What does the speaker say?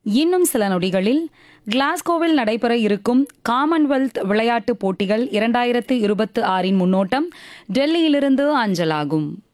இன்னும் சில நொடிகளில் கிளாஸ்கோவில் நடைபெற இருக்கும் காமன்வெல்த் விளையாட்டுப் போட்டிகள் 2026 முன்னோட்டம் டெல்லியிலிருந்து அஞ்சலாகும்.